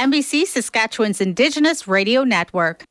NBC Saskatchewan's Indigenous Radio Network.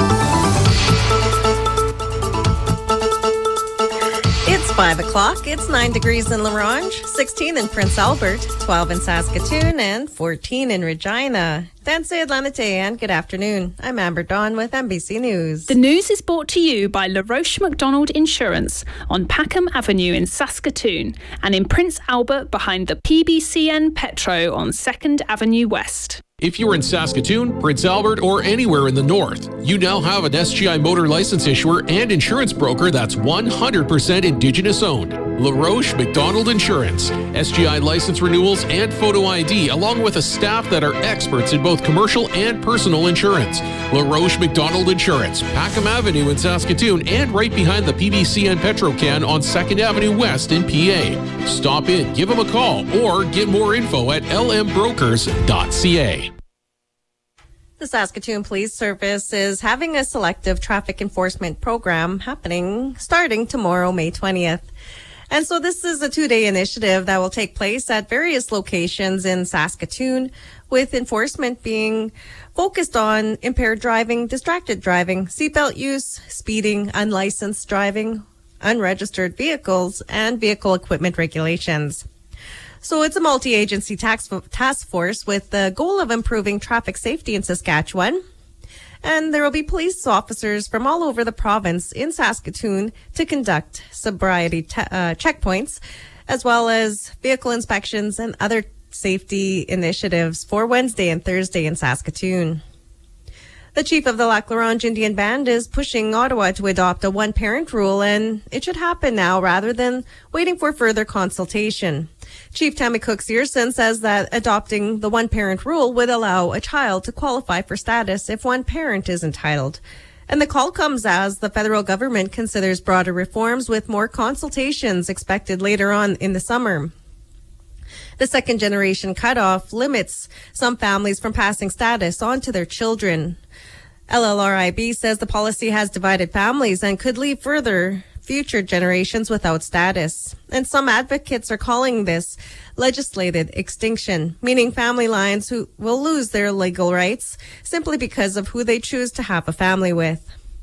It's 5 o'clock. It's 9 degrees in La Ronge, 16 in Prince Albert, 12 in Saskatoon, and 14 in Regina. Danse Atlanite, and good afternoon. I'm Amber Dawn with NBC News. The news is brought to you by LaRoche McDonald Insurance on Packham Avenue in Saskatoon and in Prince Albert behind the PBCN Petro on 2nd Avenue West. If you're in Saskatoon, Prince Albert, or anywhere in the north, you now have an SGI motor license issuer and insurance broker that's 100% Indigenous owned. LaRoche McDonald Insurance. SGI license renewals and photo ID, along with a staff that are experts in both commercial and personal insurance. LaRoche McDonald Insurance, Packham Avenue in Saskatoon, and right behind the PBCN Petrocan on 2nd Avenue West in PA. Stop in, give them a call, or get more info at lmbrokers.ca. The Saskatoon Police Service is having a selective traffic enforcement program starting tomorrow, May 20th. And so this is a 2-day initiative that will take place at various locations in Saskatoon, with enforcement being focused on impaired driving, distracted driving, seatbelt use, speeding, unlicensed driving, unregistered vehicles, and vehicle equipment regulations. So it's a multi-agency task force with the goal of improving traffic safety in Saskatchewan. And there will be police officers from all over the province in Saskatoon to conduct sobriety checkpoints, as well as vehicle inspections and other safety initiatives for Wednesday and Thursday in Saskatoon. The chief of the Lac La Ronge Indian Band is pushing Ottawa to adopt a one-parent rule, and it should happen now rather than waiting for further consultation. Chief Tammy Cook-Searson says that adopting the one-parent rule would allow a child to qualify for status if one parent is entitled. And the call comes as the federal government considers broader reforms, with more consultations expected later on in the summer. The second-generation cutoff limits some families from passing status on to their children. LLRIB says the policy has divided families and could leave future generations without status. And some advocates are calling this legislated extinction, meaning family lines who will lose their legal rights simply because of who they choose to have a family with.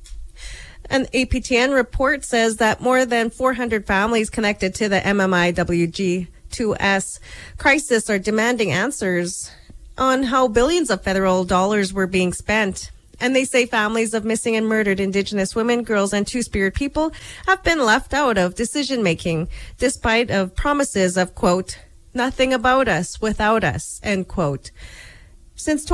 An APTN report says that more than 400 families connected to the MMIWG2S crisis are demanding answers on how billions of federal dollars were being spent. And they say families of missing and murdered Indigenous women, girls, and Two-Spirit people have been left out of decision-making, despite of promises of, quote, nothing about us without us, end quote. Since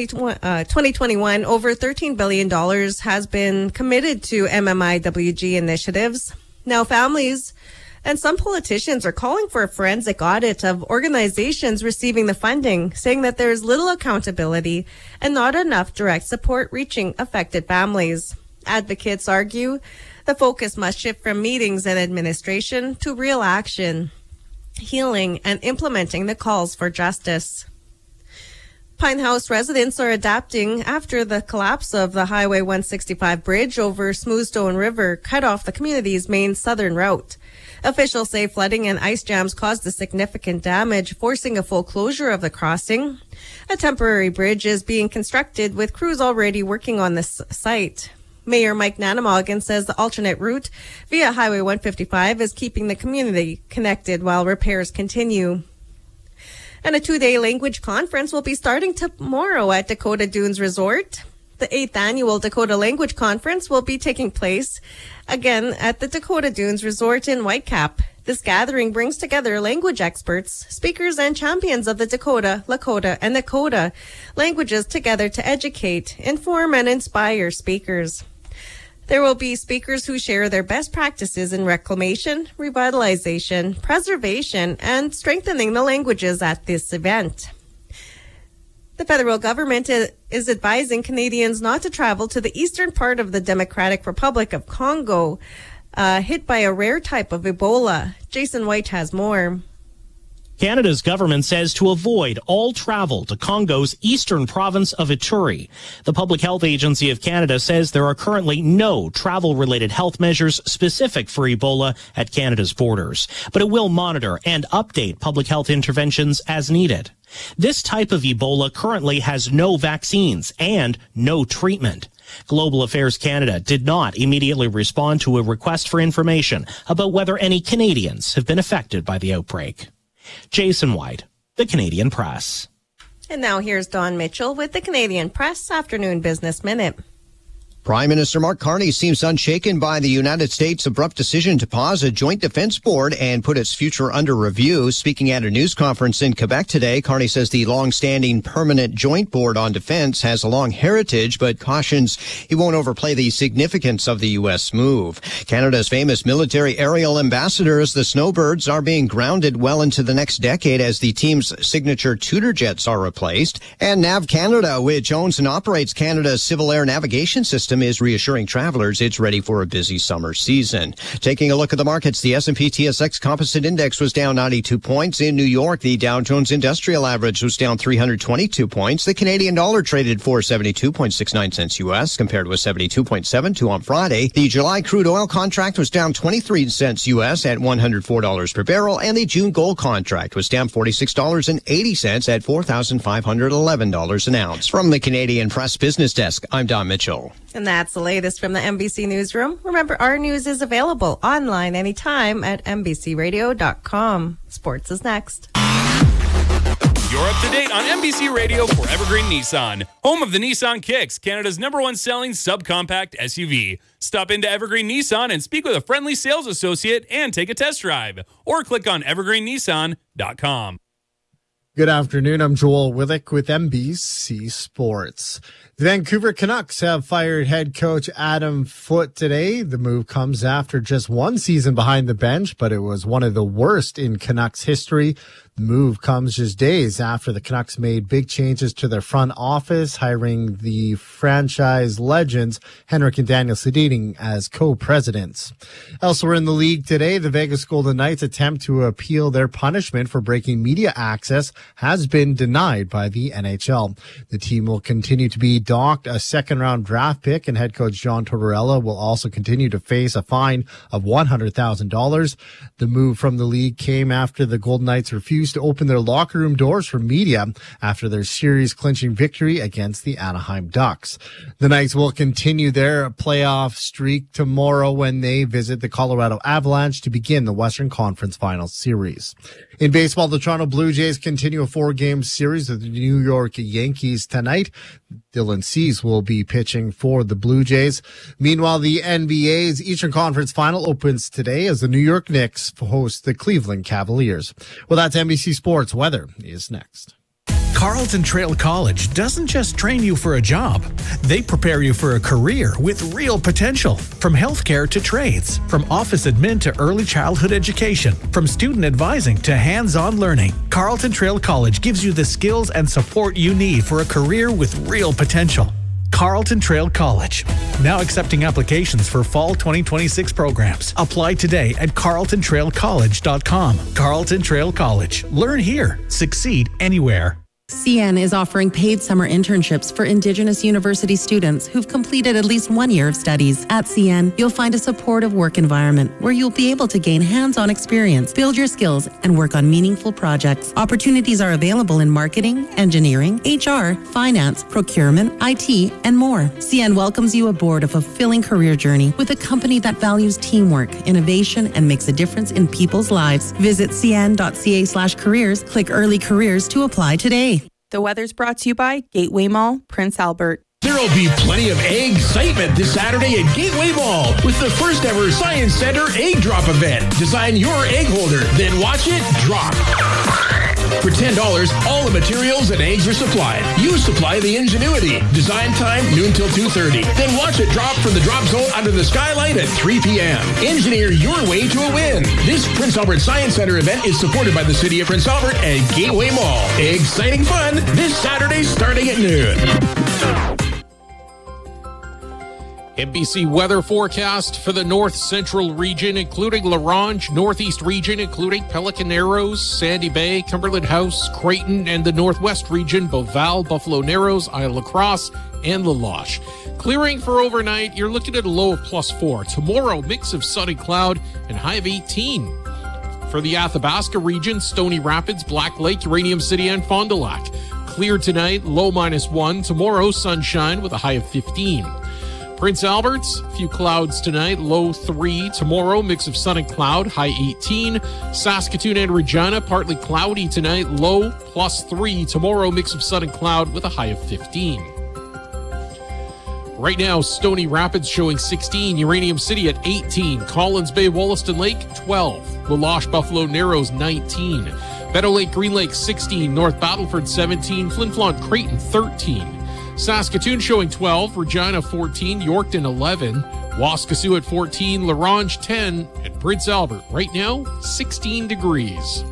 2021, over $13 billion has been committed to MMIWG initiatives. Now, families and some politicians are calling for a forensic audit of organizations receiving the funding, saying that there is little accountability and not enough direct support reaching affected families. Advocates argue the focus must shift from meetings and administration to real action, healing, and implementing the calls for justice. Pine House residents are adapting after the collapse of the Highway 165 bridge over Smoothstone River cut off the community's main southern route. Officials say flooding and ice jams caused the significant damage, forcing a full closure of the crossing. A temporary bridge is being constructed, with crews already working on this site. Mayor Mike Nanamogin says the alternate route via Highway 155 is keeping the community connected while repairs continue. And a 2-day language conference will be starting tomorrow at Dakota Dunes Resort. The 8th annual Dakota Language Conference will be taking place again at the Dakota Dunes Resort in Whitecap. This gathering brings together language experts, speakers, and champions of the Dakota, Lakota, and Nakota languages together to educate, inform, and inspire speakers. There will be speakers who share their best practices in reclamation, revitalization, preservation, and strengthening the languages at this event. The federal government is advising Canadians not to travel to the eastern part of the Democratic Republic of Congo, hit by a rare type of Ebola. Jason White has more. Canada's government says to avoid all travel to Congo's eastern province of Ituri. The Public Health Agency of Canada says there are currently no travel-related health measures specific for Ebola at Canada's borders, but it will monitor and update public health interventions as needed. This type of Ebola currently has no vaccines and no treatment. Global Affairs Canada did not immediately respond to a request for information about whether any Canadians have been affected by the outbreak. Jason White, The Canadian Press. And now here's Don Mitchell with the Canadian Press Afternoon Business Minute. Prime Minister Mark Carney seems unshaken by the United States' abrupt decision to pause a joint defense board and put its future under review. Speaking at a news conference in Quebec today, Carney says the long-standing permanent joint board on defense has a long heritage, but cautions he won't overplay the significance of the U.S. move. Canada's famous military aerial ambassadors, the Snowbirds, are being grounded well into the next decade as the team's signature Tudor jets are replaced. And NAV Canada, which owns and operates Canada's civil air navigation system, is reassuring travelers it's ready for a busy summer season. Taking a look at the markets, the S&P TSX Composite Index was down 92 points. In New York, the Dow Jones Industrial Average was down 322 points. The Canadian dollar traded for 72.69 cents U.S. compared with 72.72 on Friday. The July crude oil contract was down 23 cents U.S. at $104 per barrel, and the June gold contract was down $46.80 at $4,511 an ounce. From the Canadian Press Business Desk, I'm Don Mitchell. And that's the latest from the NBC Newsroom. Remember, our news is available online anytime at NBCRadio.com. Sports is next. You're up to date on NBC Radio for Evergreen Nissan, home of the Nissan Kicks, Canada's #1 selling subcompact SUV. Stop into Evergreen Nissan and speak with a friendly sales associate and take a test drive, or click on evergreennissan.com. Good afternoon. I'm Joel Willick with NBC Sports. The Vancouver Canucks have fired head coach Adam Foote today. The move comes after just one season behind the bench, but it was one of the worst in Canucks history. The move comes just days after the Canucks made big changes to their front office, hiring the franchise legends Henrik and Daniel Sedin as co-presidents. Elsewhere in the league today, the Vegas Golden Knights' attempt to appeal their punishment for breaking media access has been denied by the NHL. The team will continue to be docked a second-round draft pick, and head coach John Tortorella will also continue to face a fine of $100,000. The move from the league came after the Golden Knights refused to open their locker room doors for media after their series-clinching victory against the Anaheim Ducks. The Knights will continue their playoff streak tomorrow when they visit the Colorado Avalanche to begin the Western Conference Finals series. In baseball, the Toronto Blue Jays continue a 4-game series with the New York Yankees tonight. Dylan Cease will be pitching for the Blue Jays. Meanwhile, the NBA's Eastern Conference Final opens today as the New York Knicks host the Cleveland Cavaliers. Well, that's NBC Sports. Weather is next. Carleton Trail College doesn't just train you for a job. They prepare you for a career with real potential. From healthcare to trades, from office admin to early childhood education, from student advising to hands-on learning, Carleton Trail College gives you the skills and support you need for a career with real potential. Carleton Trail College. Now accepting applications for fall 2026 programs. Apply today at carletontrailcollege.com. Carleton Trail College. Learn here. Succeed anywhere. CN is offering paid summer internships for Indigenous university students who've completed at least 1 year of studies. At CN, you'll find a supportive work environment where you'll be able to gain hands-on experience, build your skills, and work on meaningful projects. Opportunities are available in marketing, engineering, HR, finance, procurement, IT, and more. CN welcomes you aboard a fulfilling career journey with a company that values teamwork, innovation, and makes a difference in people's lives. Visit cn.ca/careers, click Early Careers to apply today. The weather's brought to you by Gateway Mall, Prince Albert. There will be plenty of egg excitement this Saturday at Gateway Mall with the first ever Science Center Egg Drop event. Design your egg holder, then watch it drop. For $10, all the materials and eggs are supplied. You supply the ingenuity. Design time, noon till 2:30. Then watch it drop from the drop zone under the skylight at 3 p.m. Engineer your way to a win. This Prince Albert Science Center event is supported by the City of Prince Albert and Gateway Mall. Exciting fun this Saturday starting at noon. NBC weather forecast for the north central region, including La Ronge, northeast region, including Pelican Narrows, Sandy Bay, Cumberland House, Creighton, and the northwest region, Beauval, Buffalo Narrows, Isle La Crosse, and La Loche. Clearing for overnight, you're looking at a low of +4. Tomorrow, mix of sun and cloud and high of 18. For the Athabasca region, Stony Rapids, Black Lake, Uranium City, and Fond du Lac. Clear tonight, low -1. Tomorrow, sunshine with a high of 15. Prince Albert's, a few clouds tonight, low 3. Tomorrow, mix of sun and cloud, high 18. Saskatoon and Regina, partly cloudy tonight, low +3. Tomorrow, mix of sun and cloud with a high of 15. Right now, Stony Rapids showing 16, Uranium City at 18, Collins Bay, Wollaston Lake 12, La Loche, Buffalo Narrows 19, Meadow Lake, Green Lake 16, North Battleford 17, Flin Flon, Creighton 13, Saskatoon showing 12, Regina 14, Yorkton 11, Waskesiu at 14, La Ronge 10, and Prince Albert right now 16 degrees.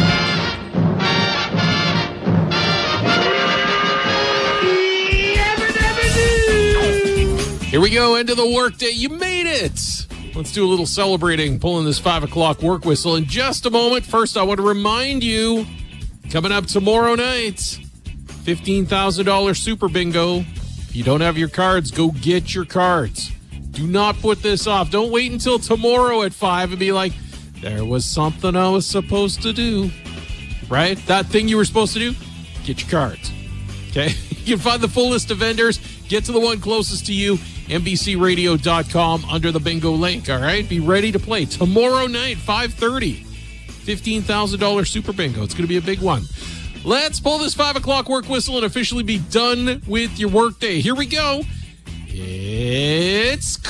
Here we go, end of the workday. You made it. Let's do a little celebrating, pulling this 5 o'clock work whistle in just a moment. First, I want to remind you, coming up tomorrow night, $15,000 Super Bingo. If you don't have your cards, go get your cards. Do not put this off. Don't wait until tomorrow at 5 and be like, there was something I was supposed to do. Right? That thing you were supposed to do, get your cards. Okay? You can find the full list of vendors. Get to the one closest to you, NBCRadio.com, under the bingo link, all right? Be ready to play tomorrow night, 5:30. $15,000 Super Bingo. It's going to be a big one. Let's pull this 5 o'clock work whistle and officially be done with your workday. Here we go. It's